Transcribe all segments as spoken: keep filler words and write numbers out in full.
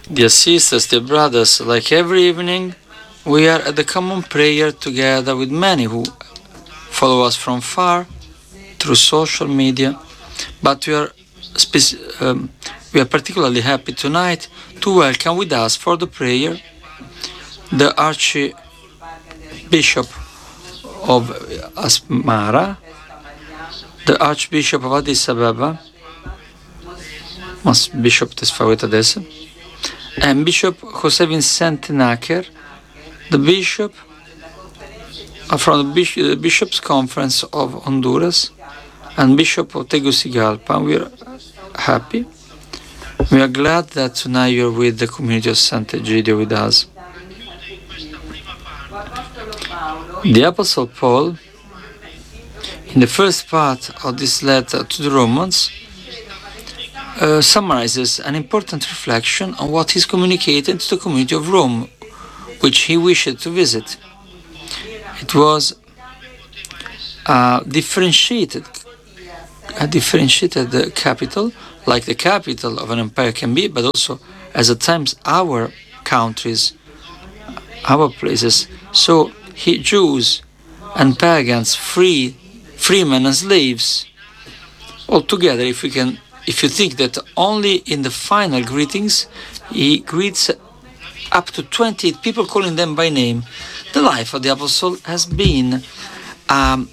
Dear sisters, dear brothers, like every evening, we are at the common prayer together with many who follow us from far through social media, but we are speci- um, we are particularly happy tonight to welcome with us for the prayer the Archbishop of Asmara, the Archbishop of Addis Ababa, mas Bishop Tesfawet Adessa, and Bishop Jose Vicente Naker, the Bishop uh, from the Bish- Bishops' Conference of Honduras, and Bishop of Tegucigalpa. We are happy. We are glad that tonight you are with the community of Sant'Egidio with us. The Apostle Paul, in the first part of this letter to the Romans, uh, summarizes an important reflection on what is communicated to the community of Rome, which he wished to visit. It was a differentiated, a differentiated capital, like the capital of an empire can be, but also, as at times, our countries, our places. So, he, Jews and pagans, free, freemen and slaves, all together. If we can, if you think that only in the final greetings he greets up to twenty people, calling them by name, the life of the apostle has been um,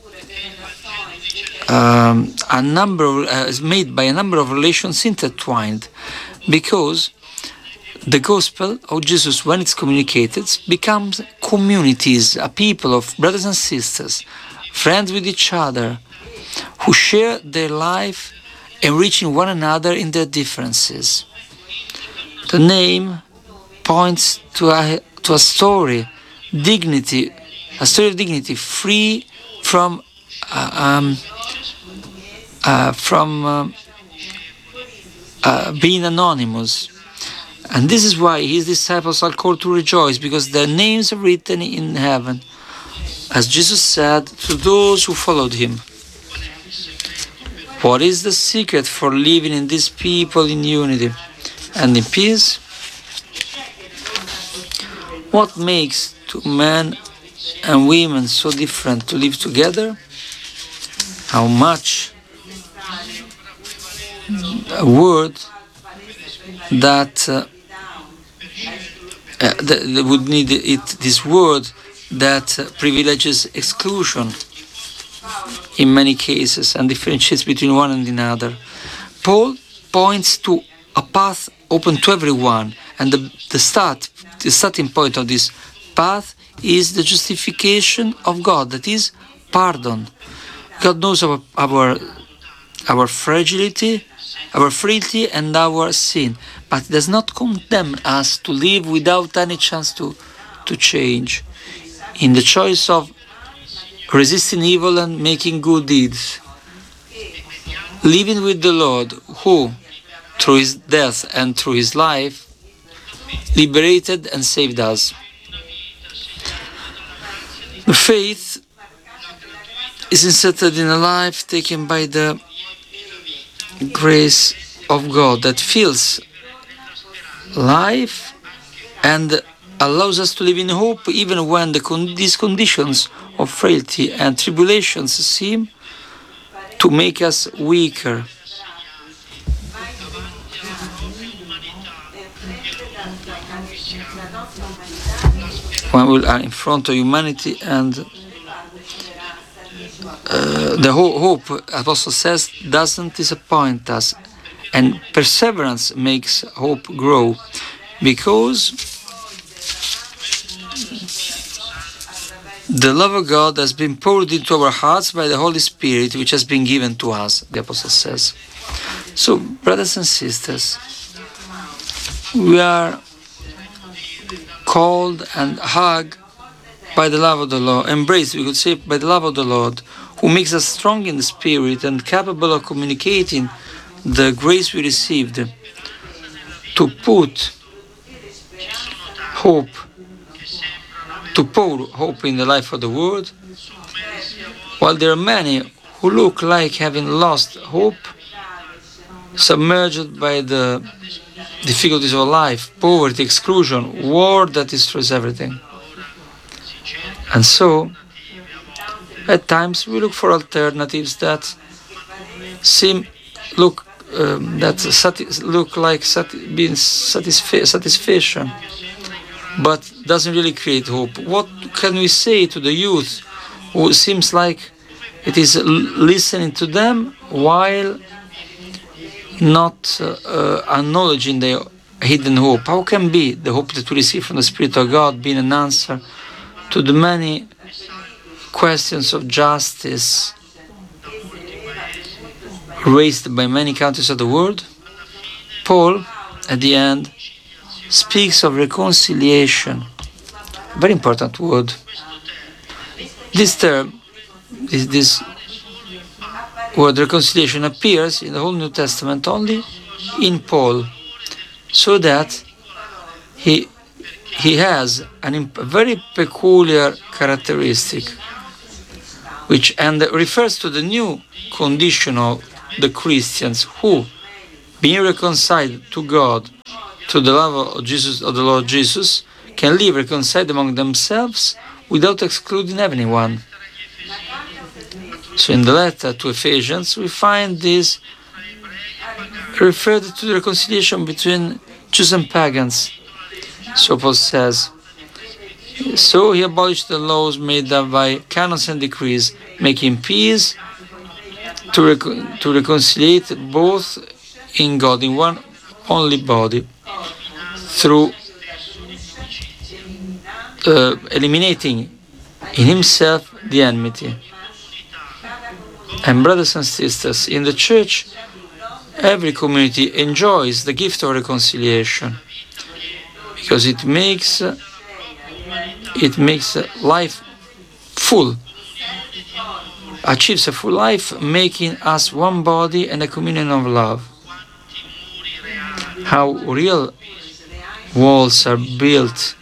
um, a number of, uh, is made by a number of relations intertwined, because the gospel of Jesus, when it's communicated, becomes communities, a people of brothers and sisters, friends with each other, who share their life, enriching one another in their differences. The name points to a, to a story, dignity, a story of dignity, free from uh, um, uh, from uh, uh, being anonymous. And this is why his disciples are called to rejoice, because their names are written in heaven, as Jesus said to those who followed him. What is the secret for living in this people in unity and in peace? What makes two men and women so different to live together? How much a word that uh, uh, they would need it, this word that uh, privileges exclusion in many cases and differentiates between one and another. Paul points to a path open to everyone, and the, the start, the starting point of this path is the justification of God, that is, pardon. God knows our our, our fragility, our frailty, and our sin, but He does not condemn us to live without any chance to, to change. In the choice of resisting evil and making good deeds, living with the Lord, who, through His death and through His life, liberated and saved us. The faith is inserted in a life taken by the grace of God that fills life and allows us to live in hope even when the con- these conditions of frailty and tribulations seem to make us weaker. When we are in front of humanity, and uh, the ho- hope, Apostle says, doesn't disappoint us, and perseverance makes hope grow, because the love of God has been poured into our hearts by the Holy Spirit, which has been given to us, the Apostle says. So, brothers and sisters, we are called and hugged by the love of the Lord, embraced, we could say, by the love of the Lord, who makes us strong in the Spirit and capable of communicating the grace we received to put hope, to pour hope in the life of the world, while there are many who look like having lost hope. submerged by the difficulties of life, poverty, exclusion, war that destroys everything. And so, at times we look for alternatives that seem look um, that sati- look like sati- being satisfa- satisfaction, but doesn't really create hope. What can we say to the youth who seems like it is l- listening to them while not uh, uh, acknowledging their hidden hope? How can be the hope that we receive from the Spirit of God being an answer to the many questions of justice raised by many countries of the world? Paul, at the end, speaks of reconciliation. Very important word. This term, this, this word reconciliation appears in the whole New Testament only in Paul, so that he he has an imp- very peculiar characteristic, which and refers to the new condition of the Christians who, being reconciled to God through the love of Jesus, of the Lord Jesus, can live reconciled among themselves without excluding anyone. So in the letter to Ephesians, we find this referred to the reconciliation between Jews and pagans. So Paul says, so he abolished the laws made up by canons and decrees, making peace to, rec- to reconcile both in God, in one only body, through uh, eliminating in himself the enmity. And brothers and sisters, in the Church, every community enjoys the gift of reconciliation, because it makes uh, it makes uh, life full, achieves a full life, making us one body and a communion of love. How real walls are built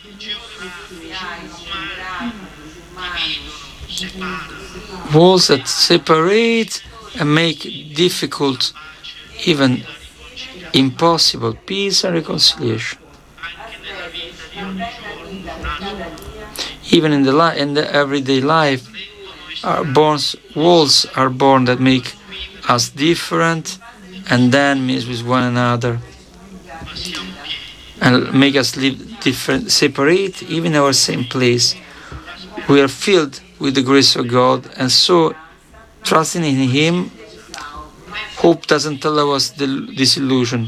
walls that separate and make difficult, even impossible, peace and reconciliation. Even in the li- in the everyday life, our born walls are born that make us different, and then mix with one another, and make us live different, separate, even in our same place. We are filled with the grace of God, and so, trusting in Him, hope doesn't allow us the disillusion,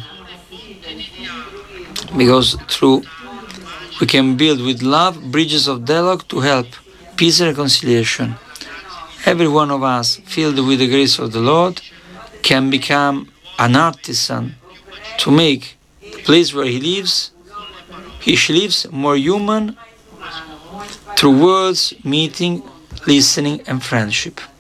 because through we can build with love bridges of dialogue to help peace and reconciliation. Every one of us, filled with the grace of the Lord, can become an artisan to make the place where he lives, he she lives, more human through words, meeting, listening, and friendship.